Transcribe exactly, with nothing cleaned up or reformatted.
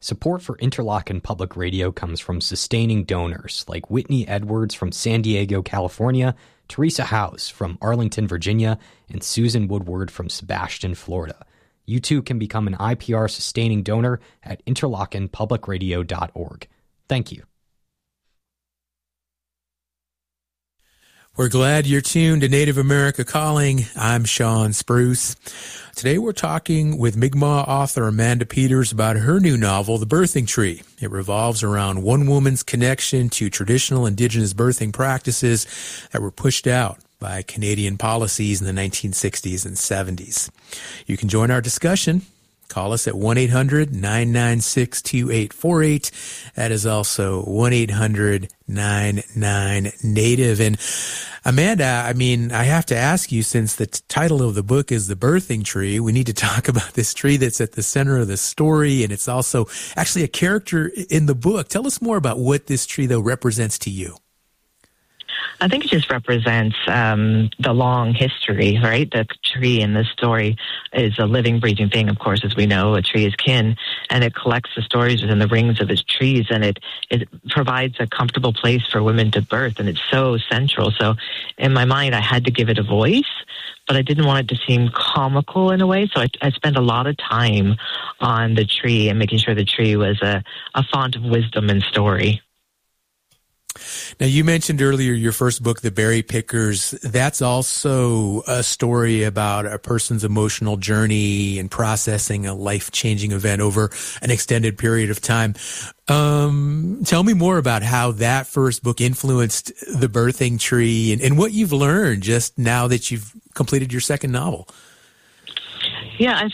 Support for Interlochen Public Radio comes from sustaining donors like Whitney Edwards from San Diego, California, Teresa House from Arlington, Virginia, and Susan Woodward from Sebastian, Florida. You too can become an I P R sustaining donor at interlochen public radio dot org. Thank you. We're glad you're tuned to Native America Calling. I'm Sean Spruce. Today we're talking with Mi'kmaq author Amanda Peters about her new novel, The Birthing Tree. It revolves around one woman's connection to traditional indigenous birthing practices that were pushed out by Canadian policies in the nineteen sixties and seventies. You can join our discussion. Call us at one eight hundred nine nine six two eight four eight. That is also one eight hundred nine nine Native. And Amanda, I mean, I have to ask you, since the t- title of the book is The Birthing Tree, we need to talk about this tree that's at the center of the story, and it's also actually a character in the book. Tell us more about what this tree, though, represents to you. I think it just represents um, the long history, right? The tree in this story is a living, breathing thing, of course, as we know. A tree is kin, and it collects the stories within the rings of its trees, and it, it provides a comfortable place for women to birth, and it's so central. So in my mind, I had to give it a voice, but I didn't want it to seem comical in a way, so I, I spent a lot of time on the tree and making sure the tree was a, a font of wisdom and story. Now, you mentioned earlier your first book, The Berry Pickers. That's also a story about a person's emotional journey and processing a life-changing event over an extended period of time. Um, tell me more about how that first book influenced The Birthing Tree and, and what you've learned just now that you've completed your second novel. Yeah, I